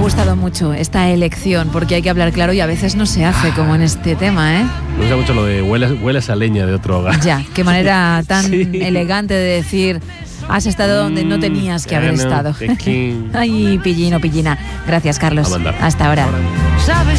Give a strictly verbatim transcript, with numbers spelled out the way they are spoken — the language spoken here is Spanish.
gustado mucho esta elección, porque hay que hablar claro y a veces no se hace, como en este tema, ¿eh? Me gusta mucho lo de hueles, hueles a leña de otro hogar. Ya, qué manera tan Sí. elegante de decir: has estado donde no tenías que haber Mm, estado. Tequín. Ay, pillín o pillina. Gracias, Carlos. A mandar. Hasta ahora. Ahora. ¿Sabes?